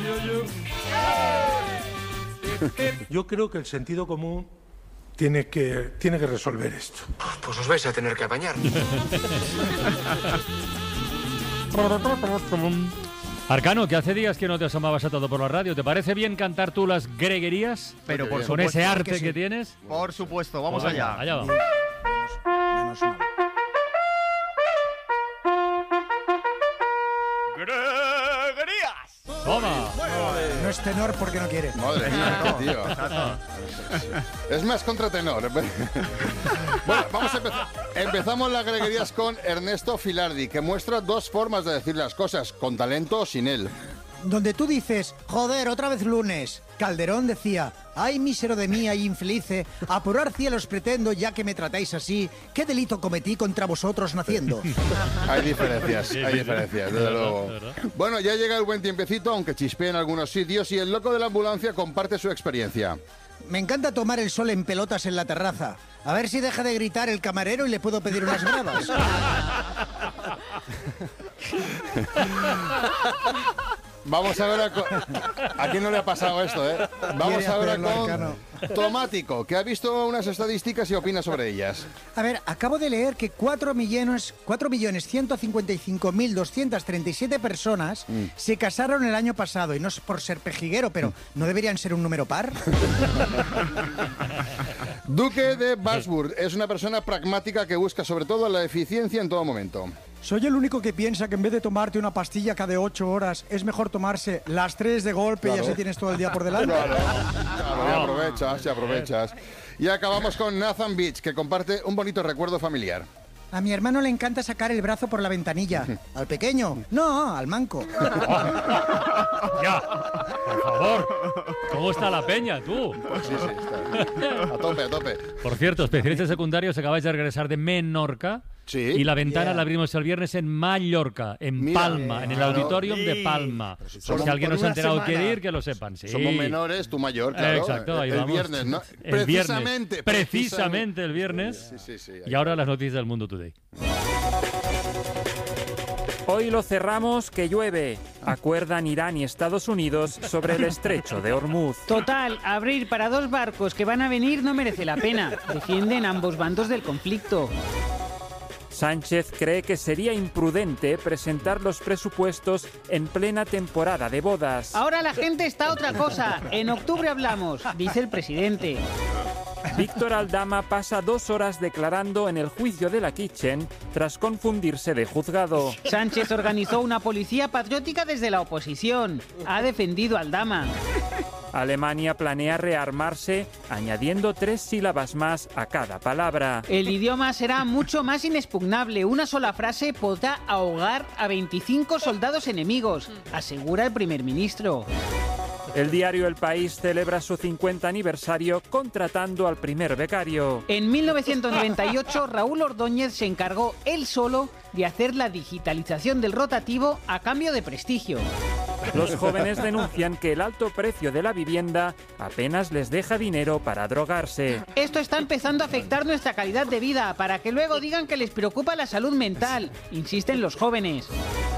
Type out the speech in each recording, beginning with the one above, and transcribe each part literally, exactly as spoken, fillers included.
Yo creo que el sentido común tiene que, tiene que resolver esto. Pues os vais a tener que apañar. Arcano, que hace días que no te asomabas a Todo por la Radio. ¿Te parece bien cantar tú las greguerías? Pero por con ese arte que, que sí. tienes. Por supuesto, vamos Pues allá. Allá vamos. Menos mal. ¡Greguerías! Toma. No es tenor porque no quiere. Madre mía, qué tío. Es más contratenor. Bueno, vamos a empezar. Empezamos las greguerías con Ernesto Filardi, que muestra dos formas de decir las cosas, con talento o sin él. Donde tú dices, joder, otra vez lunes. Calderón decía, ay, mísero de mí, ay, infelice, apurar cielos pretendo ya que me tratáis así. ¿Qué delito cometí contra vosotros naciendo? Hay diferencias, hay diferencias, desde luego. Bueno, ya llega el buen tiempecito, aunque chispea en algunos sitios, y el loco de la ambulancia comparte su experiencia. Me encanta tomar el sol en pelotas en la terraza. A ver si deja de gritar el camarero y le puedo pedir unas bravas. Vamos a ver a, co- a quién no le ha pasado esto, ¿eh? Vamos a ver a con Tomático, que ha visto unas estadísticas y opina sobre ellas. A ver, acabo de leer que cuatro millones ciento cincuenta y cinco mil doscientas treinta y siete personas mm. se casaron el año pasado, y no es por ser pejiguero, pero ¿no deberían ser un número par? Duque de Basburg es una persona pragmática que busca sobre todo la eficiencia en todo momento. Soy el único que piensa que en vez de tomarte una pastilla cada ocho horas, es mejor tomarse las tres de golpe, claro. Y así tienes todo el día por delante. Claro, claro, y aprovechas, y aprovechas. Y acabamos con Nathan Beach, que comparte un bonito recuerdo familiar. A mi hermano le encanta sacar el brazo por la ventanilla. ¿Al pequeño? No, al manco. Ya, por favor. ¿Cómo está la peña, tú? Sí, sí, está. A tope, a tope. Por cierto, especialistas secundarios, acabáis de regresar de Menorca. Sí. Y la ventana Yeah. la abrimos el viernes en Mallorca, en Mira, Palma, en el claro. auditorium Sí. de Palma. si Por somos si alguien por no se ha una enterado, semana. quiere ir, que lo sepan. Sí. Somos menores, tú mayor, claro. Exacto, ahí el vamos. viernes, ¿no? El viernes. Precisamente. Precisamente el viernes. Sí, sí, sí. Y ahora las noticias del Mundo Today. Hoy lo cerramos que llueve. Acuerdan Irán y Estados Unidos sobre el estrecho de Hormuz. Total, abrir para dos barcos que van a venir no merece la pena. Defienden ambos bandos del conflicto. Sánchez cree que sería imprudente presentar los presupuestos en plena temporada de bodas. Ahora la gente está a otra cosa. En octubre hablamos, dice el presidente. Víctor Aldama pasa dos horas declarando en el juicio de la Kitchen tras confundirse de juzgado. Sánchez organizó una policía patriótica desde la oposición. Ha defendido a Aldama. Alemania planea rearmarse añadiendo tres sílabas más a cada palabra. El idioma será mucho más inexpugnable. Una sola frase podrá ahogar a veinticinco soldados enemigos, asegura el primer ministro. El diario El País celebra su cincuenta aniversario contratando al primer becario. En mil novecientos noventa y ocho, Raúl Ordóñez se encargó él solo de hacer la digitalización del rotativo a cambio de prestigio. Los jóvenes denuncian que el alto precio de la vivienda apenas les deja dinero para drogarse. Esto está empezando a afectar nuestra calidad de vida, para que luego digan que les preocupa la salud mental, insisten los jóvenes.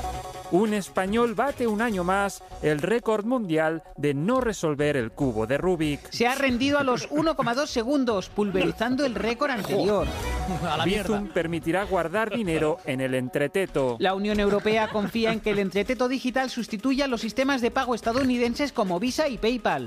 Un español bate un año más el récord mundial de no resolver el cubo de Rubik. Se ha rendido a los uno coma dos segundos, pulverizando el récord anterior. A la mierda. Bizum permitirá guardar dinero en el entreteto. La Unión Europea confía en que el entreteto digital sustituya los sistemas de pago estadounidenses como Visa y PayPal.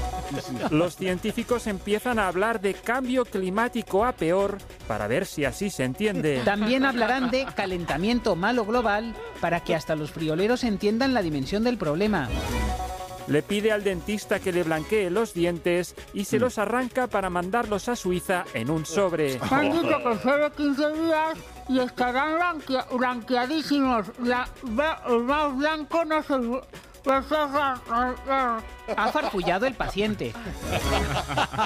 Los científicos empiezan a hablar de cambio climático a peor para ver si así se entiende. También hablarán de calentamiento malo global para que hasta los frioleros entiendan la dimensión del problema. Le pide al dentista que le blanquee los dientes y se los arranca para mandarlos a Suiza en un sobre. Han dicho que solo quince días y estarán blanquea- blanqueadísimos. La, el más blanco no se... Ha farfullado el paciente.